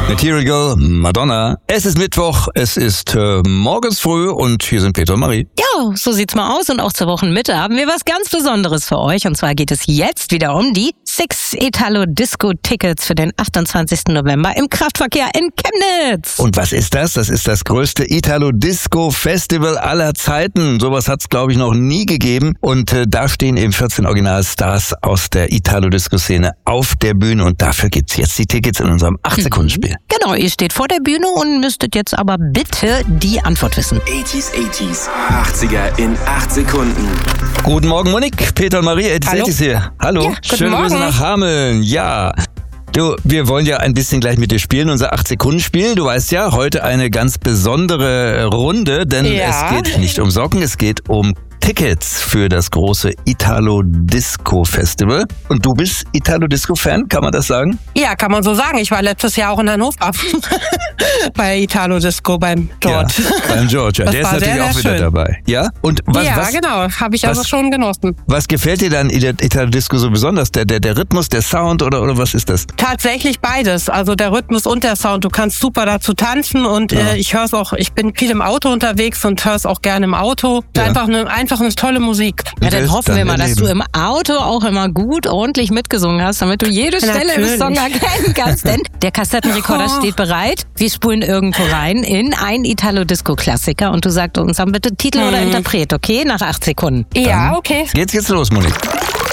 Material Girl, Madonna. Es ist Mittwoch, es ist morgens früh und hier sind Peter und Marie. Ja, so sieht's mal aus und auch zur Wochenmitte haben wir was ganz Besonderes für euch. Und zwar geht es jetzt wieder um die 6 Italo-Disco-Tickets für den 28. November im Kraftverkehr in Chemnitz. Und was ist das? Das ist das größte Italo-Disco-Festival aller Zeiten. Sowas hat's, glaube ich, noch nie gegeben. Und da stehen eben 14 Originalstars aus der Italo-Disco-Szene auf der Bühne. Und dafür gibt's jetzt die Tickets in unserem 8-Sekunden-Spiel. Genau, ihr steht vor der Bühne und müsstet jetzt aber bitte die Antwort wissen. 80er in 8 Sekunden. Guten Morgen, Monique. Peter und Marie, Hallo. hier. Hallo. Ja, guten Schöne Grüße Morgen. nach Hameln. Ja. Du, wir wollen ja ein bisschen gleich mit dir spielen, unser 8-Sekunden-Spiel. Du weißt ja, heute eine ganz besondere Runde, denn Ja. es geht nicht um Socken, es geht um Tickets für das große Italo-Disco-Festival. Und du bist Italo-Disco-Fan, kann man das sagen? Ja, kann man so sagen. Ich war letztes Jahr auch in Hannover bei Italo Disco beim George. Ja, beim George. Das Der ist war natürlich sehr, auch sehr wieder schön. dabei. Ja? Und was, Ja, was, genau. Habe ich also was- schon genossen. was gefällt dir dann in der Italo-Disco so besonders? Der Rhythmus, der Sound oder was ist das? Tatsächlich beides. Also der Rhythmus und der Sound. Du kannst super dazu tanzen und Ja. ich höre es auch. Ich bin viel im Auto unterwegs und höre es auch gerne im Auto. Ja. Einfach eine tolle Musik. Ja, dann hoffen wir mal, dass du erleben. im Auto auch immer gut, ordentlich mitgesungen hast, damit du jede Stelle im Natürlich. Song erkennen kannst. Denn der Kassettenrekorder steht bereit. Wir spulen irgendwo rein in einen Italo-Disco-Klassiker und du sagst uns dann bitte Titel oder Interpret, okay? Nach 8 Sekunden. Ja, okay. Geht's jetzt los, Monique?